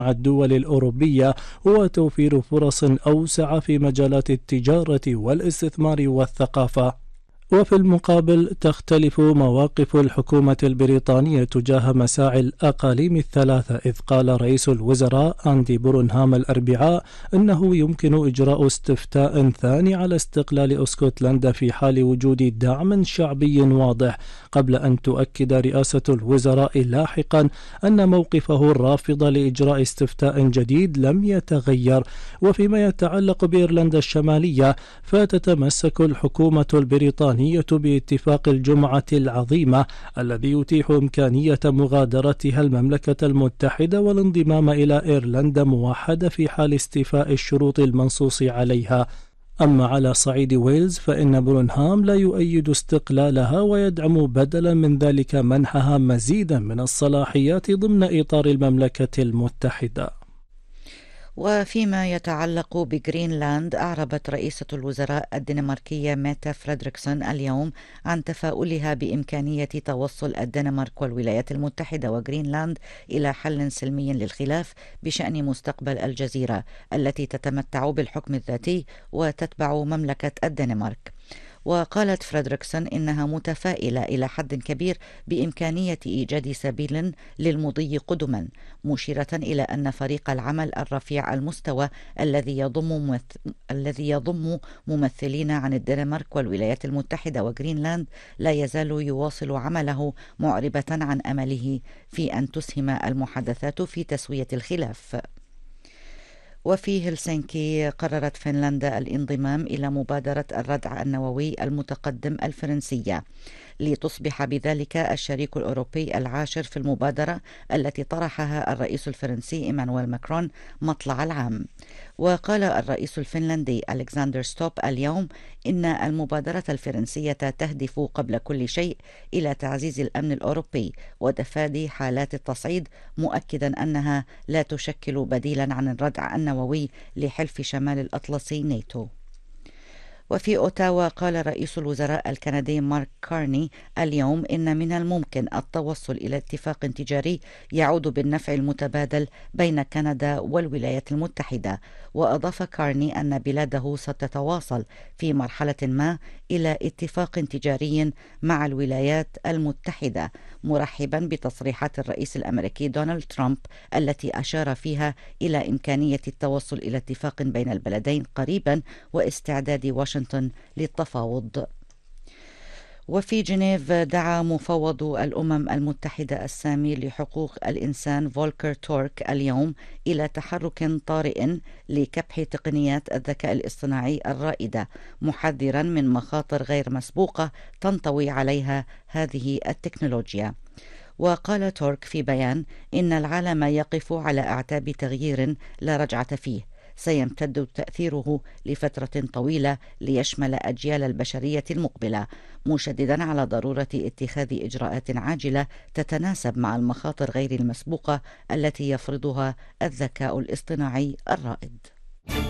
الدول الأوروبية وتوفير فرص أوسع في مجالات التجارة والاستثمار والثقافة. وفي المقابل تختلف مواقف الحكومة البريطانية تجاه مساعي الأقاليم الثلاثة، إذ قال رئيس الوزراء أندي بورنهام الأربعاء إنه يمكن إجراء استفتاء ثاني على استقلال اسكتلندا في حال وجود دعم شعبي واضح، قبل أن تؤكد رئاسة الوزراء لاحقا أن موقفه الرافض لإجراء استفتاء جديد لم يتغير. وفيما يتعلق بإيرلندا الشمالية فتتمسك الحكومة البريطانية باتفاق الجمعة العظيمة الذي يتيح إمكانية مغادرتها المملكة المتحدة والانضمام إلى إيرلندا موحدة في حال استيفاء الشروط المنصوص عليها. أما على صعيد ويلز فإن برونهام لا يؤيد استقلالها ويدعم بدلا من ذلك منحها مزيدا من الصلاحيات ضمن إطار المملكة المتحدة. وفيما يتعلق بجرينلاند، أعربت رئيسة الوزراء الدنماركية ميتا فريدريكسون اليوم عن تفاؤلها بإمكانية توصل الدنمارك والولايات المتحدة وجرينلاند إلى حل سلمي للخلاف بشأن مستقبل الجزيرة التي تتمتع بالحكم الذاتي وتتبع مملكة الدنمارك. وقالت فريدريكسون إنها متفائلة إلى حد كبير بإمكانية إيجاد سبيل للمضي قدما، مشيرة إلى أن فريق العمل الرفيع المستوى الذي يضم ممثلين عن الدنمارك والولايات المتحدة وجرينلاند لا يزال يواصل عمله، معربة عن أمله في أن تسهم المحادثات في تسوية الخلاف. وفي هلسنكي قررت فنلندا الانضمام إلى مبادرة الردع النووي المتقدم الفرنسية لتصبح بذلك الشريك الأوروبي العاشر في المبادرة التي طرحها الرئيس الفرنسي إيمانويل ماكرون مطلع العام. وقال الرئيس الفنلندي ألكسندر ستوب اليوم إن المبادرة الفرنسية تهدف قبل كل شيء إلى تعزيز الأمن الأوروبي وتفادي حالات التصعيد، مؤكدا أنها لا تشكل بديلا عن الردع النووي لحلف شمال الأطلسي ناتو. وفي أوتاوا قال رئيس الوزراء الكندي مارك كارني اليوم إن من الممكن التوصل إلى اتفاق تجاري يعود بالنفع المتبادل بين كندا والولايات المتحدة. وأضاف كارني أن بلاده ستتواصل في مرحلة ما إلى اتفاق تجاري مع الولايات المتحدة، مرحبا بتصريحات الرئيس الأمريكي دونالد ترامب التي أشار فيها إلى إمكانية التوصل إلى اتفاق بين البلدين قريبا واستعداد واشنطن للتفاوض. وفي جنيف دعا مفوض الأمم المتحدة السامي لحقوق الإنسان فولكر تورك اليوم إلى تحرك طارئ لكبح تقنيات الذكاء الاصطناعي الرائدة، محذرا من مخاطر غير مسبوقة تنطوي عليها هذه التكنولوجيا. وقال تورك في بيان إن العالم يقف على أعتاب تغيير لا رجعة فيه سيمتد تأثيره لفترة طويلة ليشمل أجيال البشرية المقبلة، مشددا على ضرورة اتخاذ إجراءات عاجلة تتناسب مع المخاطر غير المسبوقة التي يفرضها الذكاء الاصطناعي الرائد.